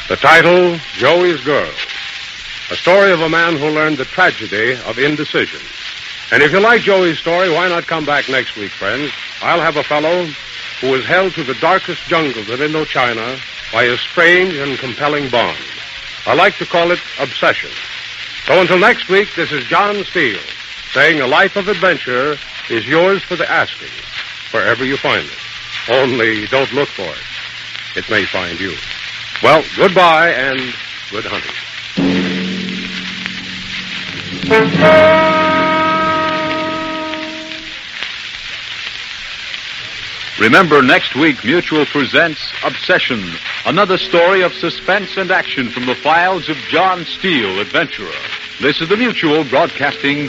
The title, Joey's Girl. A story of a man who learned the tragedy of indecision. And if you like Joey's story, why not come back next week, friends? I'll have a fellow who is held to the darkest jungles of Indochina by a strange and compelling bond. I like to call it obsession. So until next week, this is John Steele, saying a life of adventure is yours for the asking, wherever you find it. Only don't look for it. It may find you. Well, goodbye and good hunting. Remember, next week, Mutual presents Obsession, another story of suspense and action from the files of John Steele, adventurer. This is the Mutual Broadcasting